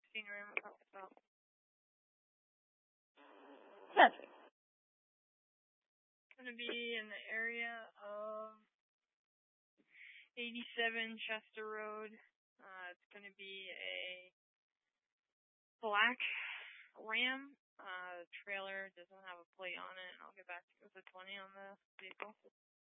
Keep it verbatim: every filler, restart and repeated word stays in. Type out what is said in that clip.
sixteen Ram. What's up? Nothing. It's gonna be in the area of eighty-seven Chester Road. Uh, it's gonna be a black Ram. Uh, the trailer doesn't have a plate on it. I'll get back to you with a twenty on the vehicle.